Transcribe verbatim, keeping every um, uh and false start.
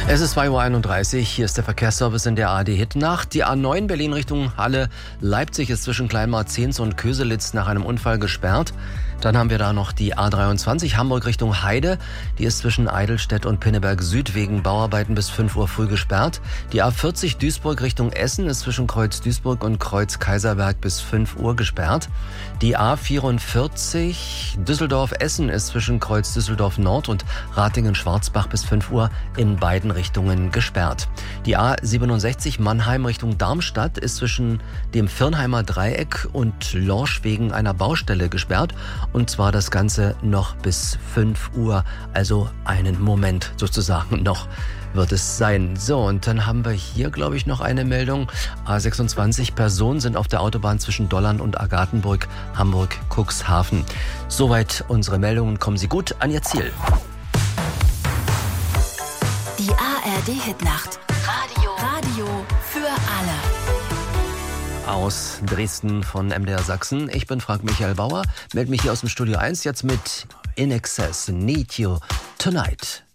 Es ist zwei Uhr einunddreißig, hier ist der Verkehrsservice in der A R D-Hitnacht. Die A neun Berlin Richtung Halle Leipzig ist zwischen Kleinmarzens und Köselitz nach einem Unfall gesperrt. Dann haben wir da noch die A dreiundzwanzig Hamburg Richtung Heide. Die ist zwischen Eidelstedt und Pinneberg Süd wegen Bauarbeiten bis fünf Uhr früh gesperrt. Die A vierzig Duisburg Richtung Essen ist zwischen Kreuz Duisburg und Kreuz Kaiserberg bis fünf Uhr gesperrt. Die A vierundvierzig Düsseldorf Essen ist zwischen Kreuz Düsseldorf Nord und Ratingen Schwarzbach bis fünf Uhr in beiden Richtungen gesperrt. Die A siebenundsechzig Mannheim Richtung Darmstadt ist zwischen dem Firnheimer Dreieck und Lorsch wegen einer Baustelle gesperrt. Und zwar das Ganze noch bis fünf Uhr, also einen Moment sozusagen noch wird es sein. So, und dann haben wir hier, glaube ich, noch eine Meldung. A sechsundzwanzig Personen sind auf der Autobahn zwischen Dolland und Agathenburg, Hamburg-Cuxhaven. Soweit unsere Meldungen. Kommen Sie gut an Ihr Ziel. Die A R D-Hitnacht. Radio. Radio für alle. Aus Dresden von M D R Sachsen. Ich bin Frank Michael Bauer, melde mich hier aus dem Studio eins jetzt mit In Excess, Need You Tonight.